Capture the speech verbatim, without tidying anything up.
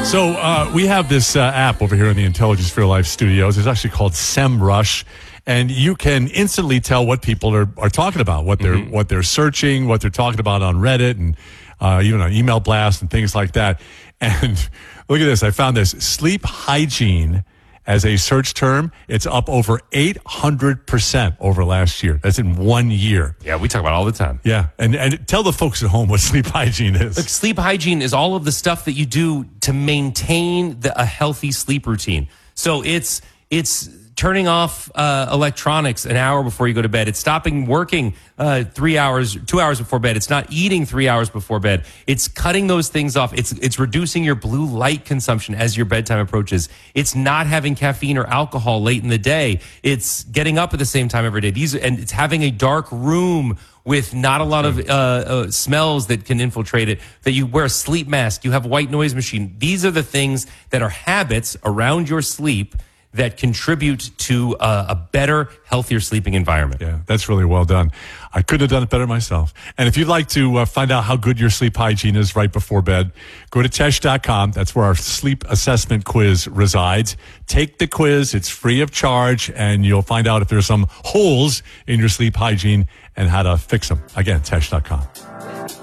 So uh, we have this uh, app over here in the Intelligence for Your Life studios. It's actually called SEMrush, and you can instantly tell what people are, are talking about, what they're mm-hmm. what they're searching, what they're talking about on Reddit, and uh, even on email blasts and things like that. And look at this. I found this sleep hygiene as a search term. It's up over eight hundred percent over last year. That's in one year. Yeah, we talk about it all the time. Yeah. And, and tell the folks at home what sleep hygiene is. Look, sleep hygiene is all of the stuff that you do to maintain the, a healthy sleep routine. So it's it's turning off uh, electronics an hour before you go to bed. It's stopping working uh, three hours, two hours before bed. It's not eating three hours before bed. It's cutting those things off. It's it's reducing your blue light consumption as your bedtime approaches. It's not having caffeine or alcohol late in the day. It's getting up at the same time every day. These and it's having a dark room with not a lot of uh, uh, smells that can infiltrate it, that you wear a sleep mask, you have a white noise machine. These are the things that are habits around your sleep that contribute to uh, a better, healthier sleeping environment. Yeah, that's really well done. I couldn't have done it better myself. And if you'd like to uh, find out how good your sleep hygiene is right before bed, go to Tesh dot com. That's where our sleep assessment quiz resides. Take the quiz. It's free of charge, and you'll find out if there's some holes in your sleep hygiene and how to fix them. Again, Tesh dot com.